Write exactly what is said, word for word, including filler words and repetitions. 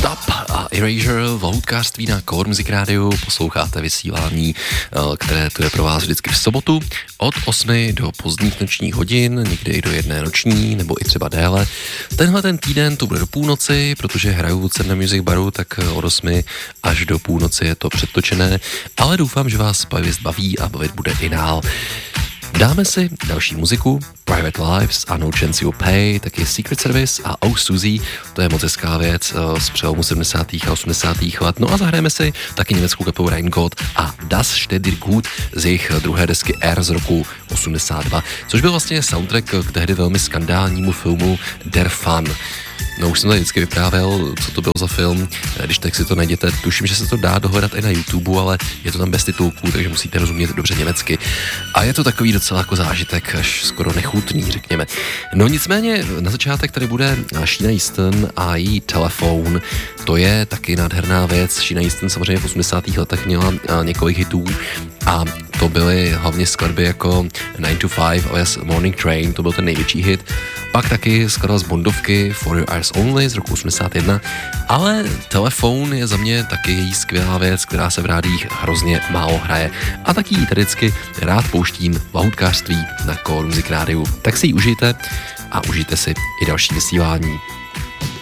Up a Erasure v houtkářství na Core Music Radio. Posloucháte vysílání, které tu je pro vás vždycky v sobotu od osmi do pozdních nočních hodin, někdy i do jedné noční, nebo i třeba déle. Tenhle ten týden to bude do půlnoci, protože hraju Cerna Music Baru, tak od osmi až do půlnoci je to předtočené, ale doufám, že vás playlist baví a bavit bude i dál. Dáme si další muziku, Private Lives a No Chance You'll Pay, taky Secret Service a Oh Suzy, to je moc hezká věc z přelomu sedmdesátých a osmdesátých let. No a zahrajeme si taky německou kapelu Rheingold a Das steht dir gut z jejich druhé desky R z roku osmdesát dva, což byl vlastně soundtrack k tehdy velmi skandálnímu filmu Der Fun. No už jsem tady vždycky vyprávěl, co to byl za film, když tak si to najděte, tuším, že se to dá dohledat i na YouTube, ale je to tam bez titulků, takže musíte rozumět dobře německy. A je to takový docela jako zážitek, až skoro nechutný, řekněme. No nicméně, na začátek tady bude Sheena Easton a její Telefon, to je taky nádherná věc. Sheena Easton samozřejmě v osmdesátých letech měla několik hitů a to byly hlavně skladby jako nine to five alias Morning Train, to byl ten největší hit. Pak taky skladba z Bondovky For Your Eyes Only z roku osmdesát jedna, ale Telefon je za mě taky její skvělá věc, která se v rádiích hrozně málo hraje. A taky ji tady vždycky rád pouštím v houtkářství na Core Music Radio. Tak si ji užijte a užijte si i další vysílání.